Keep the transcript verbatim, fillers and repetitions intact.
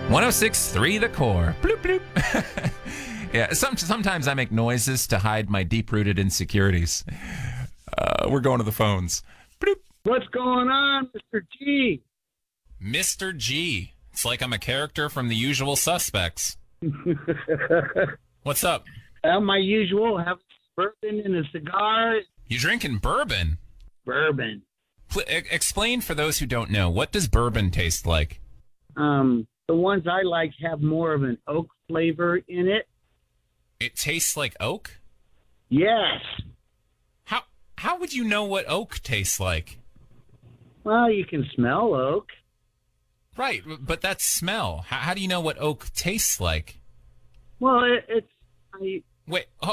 one oh six point three The Core. Bloop, bloop. Yeah, some, sometimes I make noises to hide my deep-rooted insecurities. Uh, we're going to the phones. Bloop. What's going on, Mister G? Mister G. It's like I'm a character from The Usual Suspects. What's up? Uh, my usual, have bourbon and a cigar. You drinking bourbon? Bourbon. Pl- e- explain for those who don't know, what does bourbon taste like? Um, the ones I like have more of an oak flavor in it. It tastes like oak? Yes. How how would you know what oak tastes like? Well, you can smell oak. Right, but that's smell. How, how do you know what oak tastes like? Well, it, it's I, Wait,